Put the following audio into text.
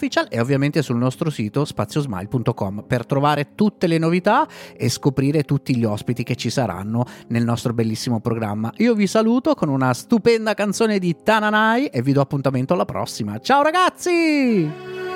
Official e ovviamente sul nostro sito spaziosmile.com per trovare tutte le novità e scoprire tutti gli ospiti che ci saranno nel nostro bellissimo programma. Io vi saluto con una stupenda canzone di Tananai e vi do appuntamento alla prossima. Ciao ragazzi!